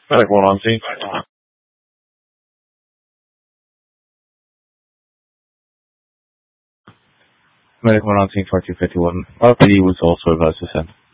Medic 1 on scene. Medic 1 on scene 4251. RPD was also advised to send.